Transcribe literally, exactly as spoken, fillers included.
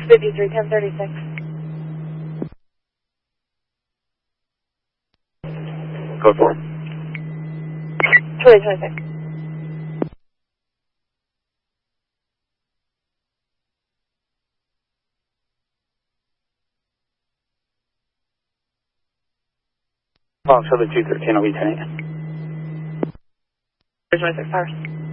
fifty-three, ten thirty-six. Code four. twenty twenty-six. Fox seven two thirteen, I'll be ten eight. twenty twenty-six, Powers.